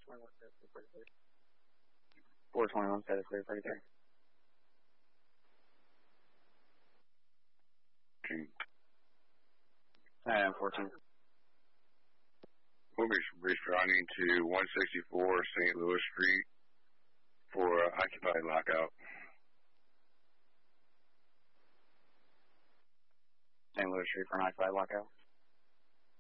421 status clear, 33. I am 14. We'll be responding to 164 St. Louis Street for occupied lockout. St. Louis Street for an occupied lockout.